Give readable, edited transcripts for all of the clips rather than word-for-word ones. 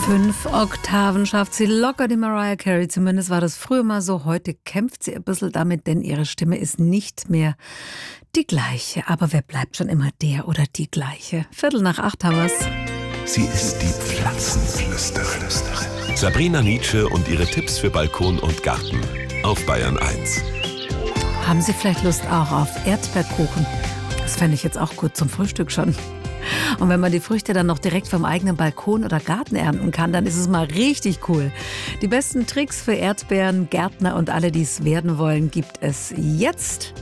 5 Oktaven schafft sie locker, die Mariah Carey. Zumindest war das früher mal so. Heute kämpft sie ein bisschen damit, denn ihre Stimme ist nicht mehr die gleiche. Aber wer bleibt schon immer der oder die gleiche? 7:45 haben wir's. Sie ist die Pflanzenflüsterin. Sabrina Nitzsche und ihre Tipps für Balkon und Garten auf Bayern 1. Haben Sie vielleicht Lust auch auf Erdbeerkuchen? Das fände ich jetzt auch gut zum Frühstück schon. Und wenn man die Früchte dann noch direkt vom eigenen Balkon oder Garten ernten kann, dann ist es mal richtig cool. Die besten Tricks für Erdbeeren, Gärtner und alle, die es werden wollen, gibt es jetzt.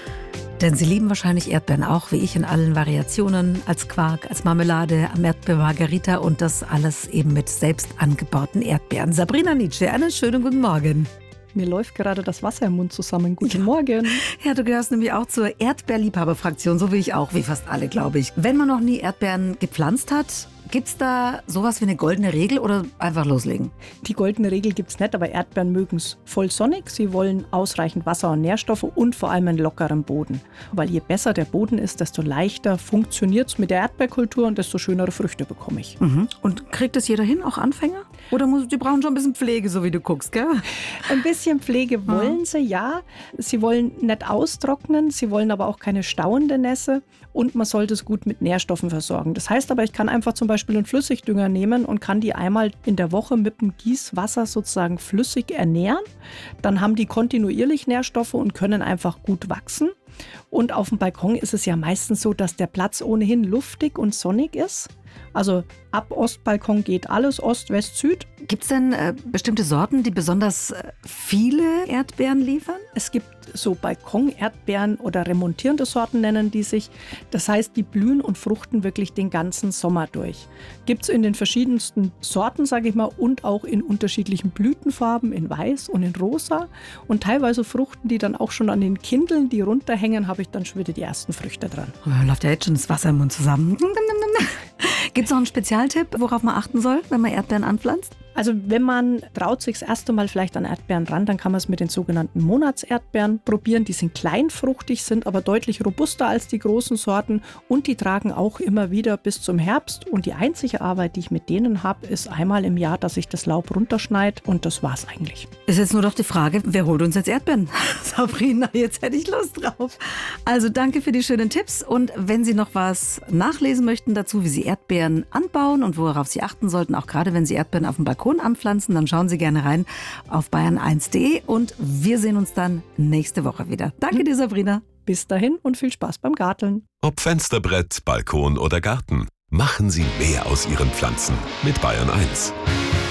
Denn Sie lieben wahrscheinlich Erdbeeren auch, wie ich, in allen Variationen, als Quark, als Marmelade, am Erdbeer-Margarita und das alles eben mit selbst angebauten Erdbeeren. Sabrina Nitzsche, einen schönen guten Morgen. Mir läuft gerade das Wasser im Mund zusammen. Guten Morgen. Ja, du gehörst nämlich auch zur Erdbeerliebhaberfraktion, so wie ich auch, wie fast alle, glaube ich. Wenn man noch nie Erdbeeren gepflanzt hat, gibt's da sowas wie eine goldene Regel oder einfach loslegen? Die goldene Regel gibt's nicht, aber Erdbeeren mögen es voll sonnig. Sie wollen ausreichend Wasser und Nährstoffe und vor allem einen lockeren Boden. Weil je besser der Boden ist, desto leichter funktioniert es mit der Erdbeerkultur und desto schönere Früchte bekomme ich. Mhm. Und kriegt das jeder hin, auch Anfänger? Oder die brauchen schon ein bisschen Pflege, so wie du guckst, gell? Ein bisschen Pflege wollen sie, ja. Sie wollen nicht austrocknen, sie wollen aber auch keine stauende Nässe und man sollte es gut mit Nährstoffen versorgen. Das heißt aber, ich kann einfach zum Beispiel einen Flüssigdünger nehmen und kann die einmal in der Woche mit dem Gießwasser sozusagen flüssig ernähren. Dann haben die kontinuierlich Nährstoffe und können einfach gut wachsen. Und auf dem Balkon ist es ja meistens so, dass der Platz ohnehin luftig und sonnig ist. Also ab Ostbalkon geht alles, Ost, West, Süd. Gibt es denn bestimmte Sorten, die besonders viele Erdbeeren liefern? Es gibt so Balkon-Erdbeeren oder remontierende Sorten nennen die sich. Das heißt, die blühen und fruchten wirklich den ganzen Sommer durch. Gibt es in den verschiedensten Sorten, sage ich mal, und auch in unterschiedlichen Blütenfarben, in Weiß und in Rosa. Und teilweise fruchten die dann auch schon an den Kindeln, die runterhängen, habe ich dann schon wieder die ersten Früchte dran. Oh, läuft ja jetzt schon das Wasser im Mund zusammen. Gibt es noch einen Spezialtipp, worauf man achten soll, wenn man Erdbeeren anpflanzt? Also wenn man traut sich das erste Mal vielleicht an Erdbeeren ran, dann kann man es mit den sogenannten Monatserdbeeren probieren. Die sind kleinfruchtig, sind aber deutlich robuster als die großen Sorten und die tragen auch immer wieder bis zum Herbst. Und die einzige Arbeit, die ich mit denen habe, ist einmal im Jahr, dass ich das Laub runterschneide und das war's eigentlich. Ist jetzt nur doch die Frage, wer holt uns jetzt Erdbeeren? Sabrina, jetzt hätte ich Lust drauf. Also danke für die schönen Tipps und wenn Sie noch was nachlesen möchten dazu, wie Sie Erdbeeren anbauen und worauf Sie achten sollten, auch gerade wenn Sie Erdbeeren auf dem Balkon anpflanzen, dann schauen Sie gerne rein auf bayern1.de und wir sehen uns dann nächste Woche wieder. Danke dir, Sabrina. Bis dahin und viel Spaß beim Garteln. Ob Fensterbrett, Balkon oder Garten, machen Sie mehr aus Ihren Pflanzen mit Bayern 1.